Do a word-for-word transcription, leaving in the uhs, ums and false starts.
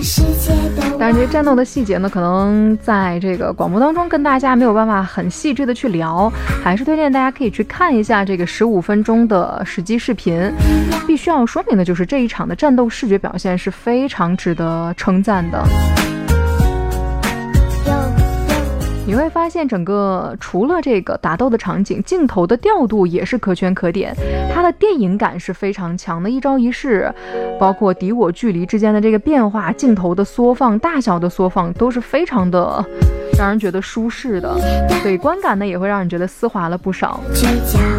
但是这些战斗的细节呢，可能在这个广播当中跟大家没有办法很细致的去聊，还是推荐大家可以去看一下这个十五分钟的实机视频。必须要说明的就是这一场的战斗视觉表现是非常值得称赞的。你会发现整个除了这个打斗的场景，镜头的调度也是可圈可点，它的电影感是非常强的，一招一式，包括敌我距离之间的这个变化，镜头的缩放，大小的缩放都是非常的让人觉得舒适的，所以观感呢也会让人觉得丝滑了不少。